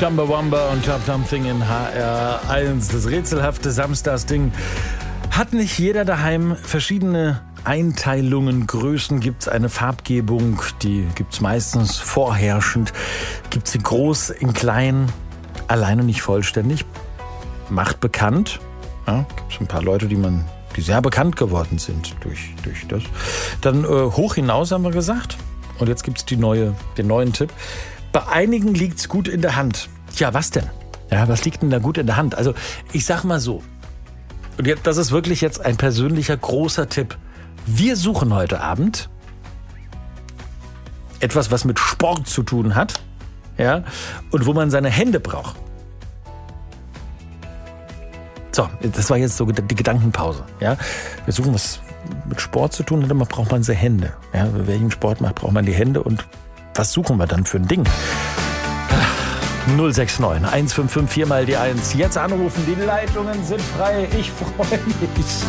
Chumbawamba und Top Something in HR1. Das rätselhafte Samstagsding. Hat nicht jeder daheim verschiedene Einteilungen, Größen, gibt es eine Farbgebung, die gibt es meistens vorherrschend. Gibt es in groß, in klein, alleine nicht vollständig. Macht bekannt. Ja, gibt es ein paar Leute, die sehr bekannt geworden sind durch das. Dann hoch hinaus haben wir gesagt. Und jetzt gibt es den neuen Tipp. Bei einigen liegt es gut in der Hand. Tja, was denn? Ja, was liegt denn da gut in der Hand? Also ich sag mal so. Und das ist wirklich jetzt ein persönlicher großer Tipp. Wir suchen heute Abend etwas, was mit Sport zu tun hat, ja, und wo man seine Hände braucht. So, das war jetzt so die Gedankenpause. Ja, wir suchen was mit Sport zu tun hat, dann braucht man seine Hände. Ja, wer einen Sport macht, braucht man die Hände. Und was suchen wir dann für ein Ding? 069 155 4 mal die 1. Jetzt anrufen, die Leitungen sind frei. Ich freue mich.